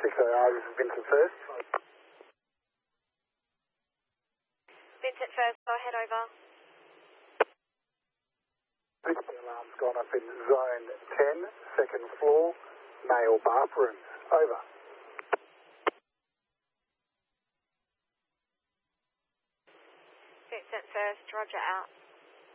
6OR, this is Vincent First. Vincent First, go ahead, over. This alarm's gone up in zone 10, second floor, male bathrooms. Over. Vincent First, roger out.